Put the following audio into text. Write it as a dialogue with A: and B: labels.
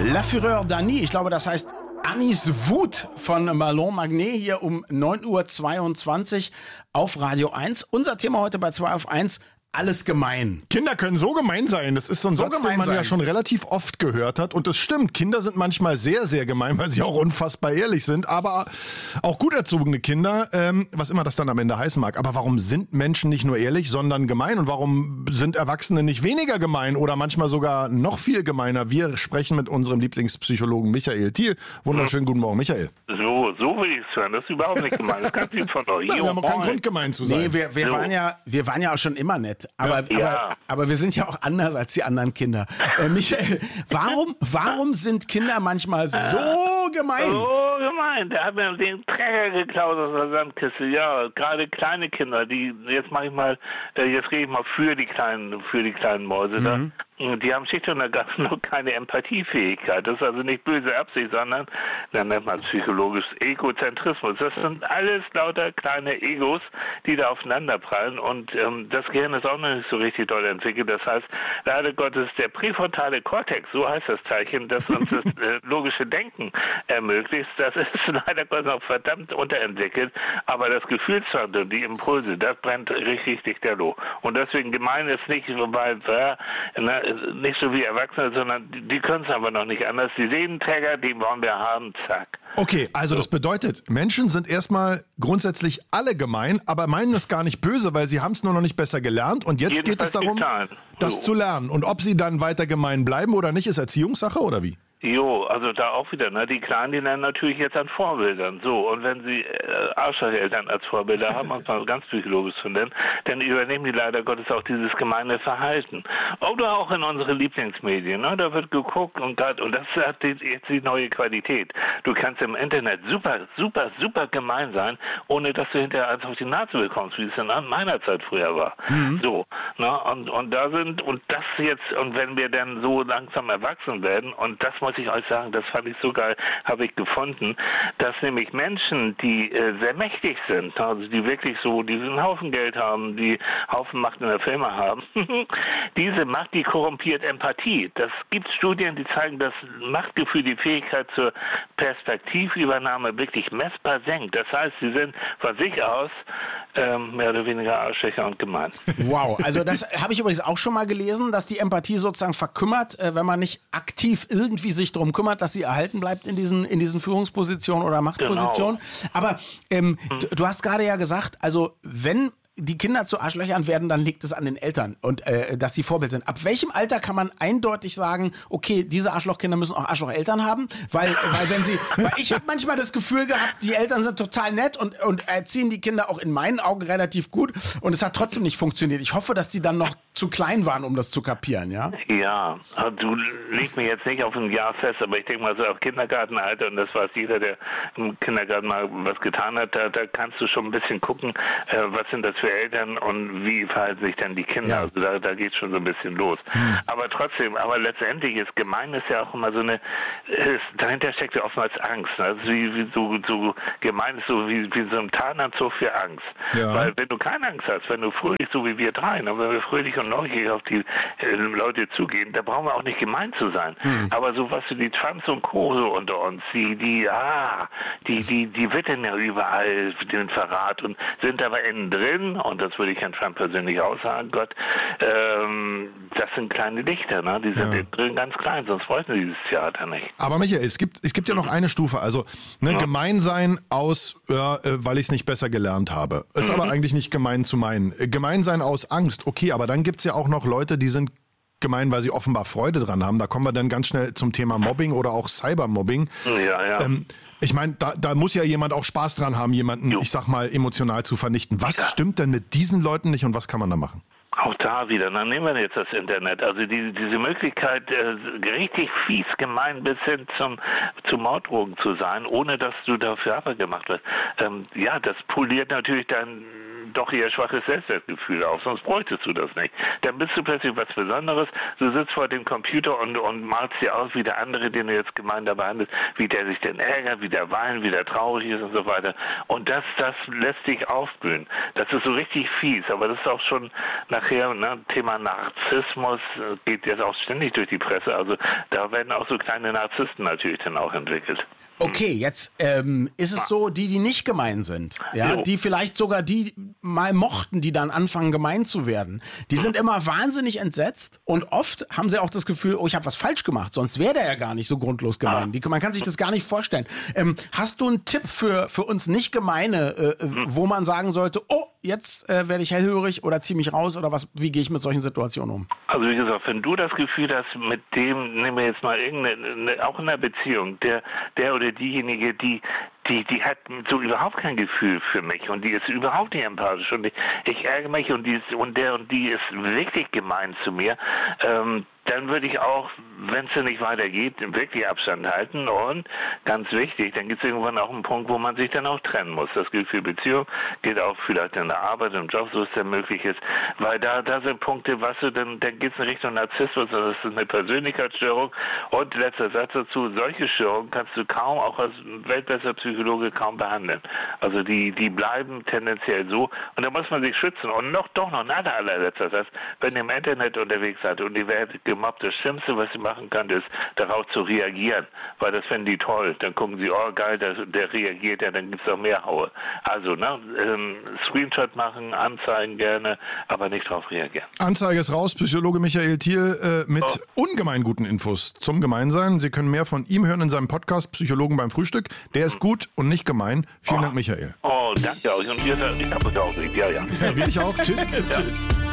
A: La Fureur d'Annie, ich glaube, das heißt Annies Wut von Marlon Magnet hier um 9:22 Uhr auf Radio 1. Unser Thema heute bei 2 auf 1. Alles gemein.
B: Kinder können so gemein sein. Das ist so ein Satz, den man ja schon relativ oft gehört hat. Und das stimmt. Kinder sind manchmal sehr, sehr gemein, weil sie auch unfassbar ehrlich sind. Aber auch gut erzogene Kinder, was immer das dann am Ende heißen mag. Aber warum sind Menschen nicht nur ehrlich, sondern gemein? Und warum sind Erwachsene nicht weniger gemein oder manchmal sogar noch viel gemeiner? Wir sprechen mit unserem Lieblingspsychologen Michael Thiel. Wunderschönen guten Morgen, Michael.
C: So will ich es hören. Das ist überhaupt nicht gemein. Das kann lieb von euch.
B: Wir haben auch keinen Grund, gemein zu sein.
A: Nee, wir waren ja auch schon immer nett. Aber wir sind ja auch anders als die anderen Kinder. Michael, warum sind Kinder manchmal so gemein?
C: So gemein. Der hat mir den Träger geklaut aus der Sandkiste. Ja, gerade kleine Kinder, jetzt rede ich mal für die kleinen Mäuse da. Die haben schlicht und ergreifend noch keine Empathiefähigkeit. Das ist also nicht böse Absicht, sondern, dann nennt man psychologisch Egozentrismus. Das sind alles lauter kleine Egos, die da aufeinander prallen. Und das Gehirn ist auch noch nicht so richtig doll entwickelt. Das heißt, leider Gottes, der präfrontale Kortex, so heißt das Teilchen, das uns das logische Denken ermöglicht, das ist leider Gottes noch verdammt unterentwickelt. Aber das Gefühlsfaktor, die Impulse, das brennt richtig lichterloh. Und deswegen gemein ist nicht, weil nicht so wie Erwachsene, sondern die können es aber noch nicht anders. Die sehen einen Träger, den wollen wir haben, zack.
B: Okay, also das bedeutet, Menschen sind erstmal grundsätzlich alle gemein, aber meinen es gar nicht böse, weil sie haben es nur noch nicht besser gelernt und jetzt geht es darum, das zu lernen. Und ob sie dann weiter gemein bleiben oder nicht, ist Erziehungssache oder wie?
C: Jo, also da auch wieder, die Kleinen, die lernen natürlich jetzt an Vorbildern. So, und wenn sie Arschlocheltern als Vorbilder haben, um es mal ganz psychologisch zu nennen, dann übernehmen die leider Gottes auch dieses gemeine Verhalten. Oder auch in unsere Lieblingsmedien, da wird geguckt und das hat jetzt die neue Qualität. Du kannst im Internet super gemein sein, ohne dass du hinterher eins auf die Nase bekommst, wie es in meiner Zeit früher war. So, und wenn wir dann so langsam erwachsen werden, und das muss ich euch sagen, das fand ich so geil, habe ich gefunden, dass nämlich Menschen, die sehr mächtig sind, also die wirklich so diesen Haufen Geld haben, die Haufen Macht in der Firma haben, diese Macht, die korrumpiert Empathie. Das gibt Studien, die zeigen, dass Machtgefühl die Fähigkeit zur Perspektivübernahme wirklich messbar senkt. Das heißt, sie sind von sich aus mehr oder weniger Arschlöcher und gemein.
A: Wow, also das habe ich übrigens auch schon mal gelesen, dass die Empathie sozusagen verkümmert, wenn man nicht aktiv irgendwie sich darum kümmert, dass sie erhalten bleibt in diesen Führungspositionen oder Machtpositionen. Genau. Aber du hast gerade ja gesagt, also wenn die Kinder zu Arschlöchern werden, dann liegt es an den Eltern und dass sie Vorbild sind. Ab welchem Alter kann man eindeutig sagen, okay, diese Arschlochkinder müssen auch Arschlocheltern haben? Weil ich habe manchmal das Gefühl gehabt, die Eltern sind total nett und erziehen die Kinder auch in meinen Augen relativ gut und es hat trotzdem nicht funktioniert. Ich hoffe, dass die dann noch zu klein waren, um das zu kapieren, ja?
C: Ja, du legst mich jetzt nicht auf ein Jahr fest, aber ich denke mal so auf Kindergartenalter, und das weiß jeder, der im Kindergarten mal was getan hat, da kannst du schon ein bisschen gucken, was sind das für Eltern und wie verhalten sich dann die Kinder. Ja. Also da geht es schon so ein bisschen los. Aber trotzdem, letztendlich ist gemein ist ja auch immer so dahinter steckt ja oftmals Angst. Also wie so gemein ist so wie so ein Tarnanzug für Angst. Ja. Weil wenn du keine Angst hast, wenn du fröhlich, so wie wir dreien, und wenn wir fröhlich und neugierig auf die Leute zugehen, da brauchen wir auch nicht gemein zu sein. Aber so was die Trumps und Co. so unter uns, die wittern ja überall den Verrat und sind aber innen drin, und das würde ich Herrn Trump persönlich auch sagen, Gott, das sind kleine Lichter, die sind innen drin ganz klein, sonst wollten sie dieses Theater nicht.
B: Aber Michael, es gibt ja noch eine Stufe, also gemein sein weil ich es nicht besser gelernt habe. Ist aber eigentlich nicht gemein zu meinen. Gemein sein aus Angst, okay, aber dann gibt's ja auch noch Leute, die sind gemein, weil sie offenbar Freude dran haben. Da kommen wir dann ganz schnell zum Thema Mobbing oder auch Cybermobbing. Ja. Ich meine, da muss ja jemand auch Spaß dran haben, jemanden, ich sag mal, emotional zu vernichten. Was stimmt denn mit diesen Leuten nicht und was kann man da machen?
C: Auch da wieder, dann nehmen wir jetzt das Internet. Also diese Möglichkeit, richtig fies, gemein bis hin zu Morddrogen zu sein, ohne dass du dafür abgemacht wirst. Das poliert natürlich dein doch eher schwaches Selbstwertgefühl auf, sonst bräuchtest du das nicht. Dann bist du plötzlich was Besonderes, du sitzt vor dem Computer und malst dir aus, wie der andere, den du jetzt gemeiner behandelst, wie der sich denn ärgert, wie der weint, wie der traurig ist und so weiter. Und das lässt dich aufblühen. Das ist so richtig fies, aber das ist auch schon nachher, Thema Narzissmus geht jetzt auch ständig durch die Presse, also da werden auch so kleine Narzissten natürlich dann auch entwickelt.
A: Okay, jetzt ist es so, die nicht gemein sind, ja, die vielleicht sogar die mal mochten, die dann anfangen gemein zu werden, die sind immer wahnsinnig entsetzt und oft haben sie auch das Gefühl, oh, ich habe was falsch gemacht, sonst wäre der ja gar nicht so grundlos gemein. Man kann sich das gar nicht vorstellen. Hast du einen Tipp für uns nicht Gemeine, wo man sagen sollte, oh, jetzt werde ich hellhörig oder ziehe mich raus oder was? Wie gehe ich mit solchen Situationen um?
C: Also wie gesagt, wenn du das Gefühl hast, mit dem, nehmen wir jetzt mal auch in einer Beziehung, der oder diejenige, die hat so überhaupt kein Gefühl für mich und die ist überhaupt nicht empathisch und ich ärgere mich und die ist wirklich gemein zu mir, dann würde ich auch, wenn es nicht weitergeht, wirklich Abstand halten und ganz wichtig, dann gibt es irgendwann auch einen Punkt, wo man sich dann auch trennen muss. Das gilt für Beziehung, geht auch vielleicht in der Arbeit, im Job, so es denn möglich ist, weil da sind Punkte, dann geht es in Richtung Narzissmus, das ist eine Persönlichkeitsstörung und letzter Satz dazu, solche Störungen kannst du kaum, auch als weltbester Psychologe kaum behandeln. Also die bleiben tendenziell so und da muss man sich schützen und noch ein allerletzter Satz, wenn ihr im Internet unterwegs seid und ihr werdet gemobbt, das Schlimmste, was sie machen kann, ist, darauf zu reagieren, weil das finden die toll. Dann gucken sie, oh geil, der reagiert ja, dann gibt es auch mehr Haue. Also, Screenshot machen, anzeigen gerne, aber nicht darauf reagieren.
B: Anzeige ist raus, Psychologe Michael Thiel mit ungemein guten Infos zum Gemeinsein. Sie können mehr von ihm hören in seinem Podcast Psychologen beim Frühstück. Der ist gut und nicht gemein. Vielen Dank, Michael.
C: Oh, danke euch. Und ich habe euch auch lieb. Ja.
B: Will ich auch. Tschüss.
A: Tschüss.